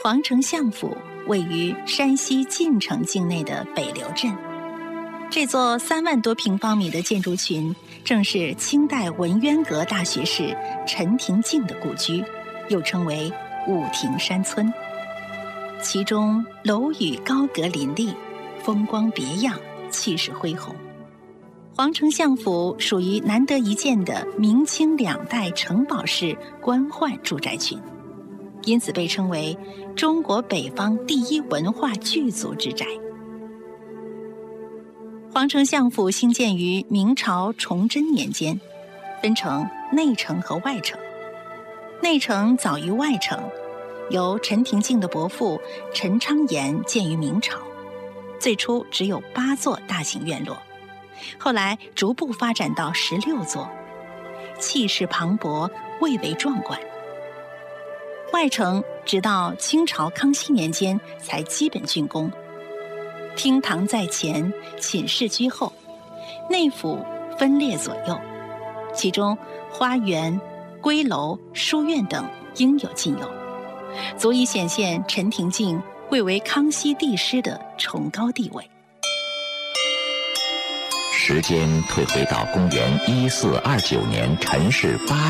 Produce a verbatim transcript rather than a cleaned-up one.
皇城相府位于山西晋城境内的北刘镇，这座三万多平方米的建筑群，正是清代文渊阁大学士陈廷敬的故居，又称为五亭山村。其中楼宇高阁林立，风光别样，气势恢宏。皇城相府属于难得一见的明清两代城堡式官宦住宅群，因此被称为中国北方第一文化巨族之宅。皇城相府兴建于明朝崇祯年间，分成内城和外城。内城早于外城，由陈廷敬的伯父陈昌言建于明朝，最初只有八座大型院落，后来逐步发展到十六座，气势磅礴，蔚为壮观。外城直到清朝康熙年间才基本竣工，厅堂在前，寝室居后，内府分列左右，其中花园、闺楼、书院等应有尽有，足以显现陈廷敬贵为康熙帝师的崇高地位。 时间退回到公元一四二九年辰巳八